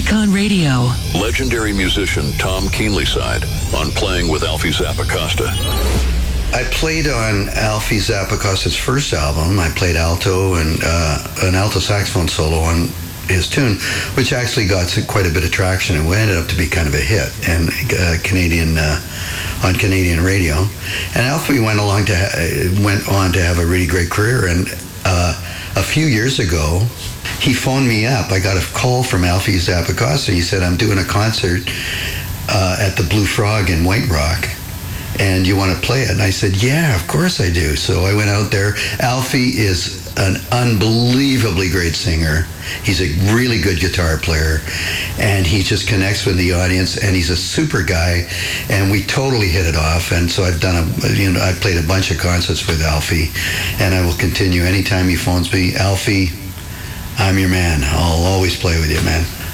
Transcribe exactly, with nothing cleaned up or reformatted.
Icon Radio. Legendary musician Tom Keenlyside on Playing with Alfie Zappacosta. I played on Alfie Zappacosta's first album. I played alto and uh, an alto saxophone solo on his tune, which actually got quite a bit of traction and ended up to be kind of a hit and uh, Canadian uh, on Canadian radio. And Alfie went along to ha- went on to have a really great career. And uh, a few years ago, he phoned me up. I got a call from Alfie Zappacosta. He said, "I'm doing a concert uh, at the Blue Frog in White Rock, and you want to play it?" And I said, "Yeah, of course I do." So I went out there. Alfie is an unbelievably great singer. He's a really good guitar player, and he just connects with the audience, and he's a super guy, and we totally hit it off. And so I've done a, you know, I played a bunch of concerts with Alfie, and I will continue anytime he phones me. Alfie, I'm your man. I'll always play with you, man.